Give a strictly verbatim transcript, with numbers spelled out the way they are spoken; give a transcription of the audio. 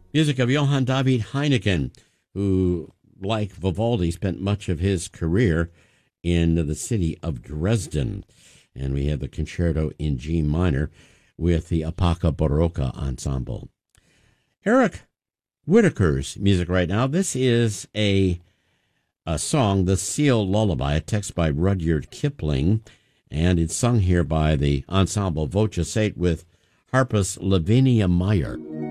Music of Johann David Heineken, who, like Vivaldi, spent much of his career in the city of Dresden. And we have the concerto in G minor with the Apaca Barocca Ensemble. Eric Whitacre's music right now. This is a, a song, The Seal Lullaby, a text by Rudyard Kipling, and it's sung here by the ensemble Voce Sate with harpist Lavinia Meyer.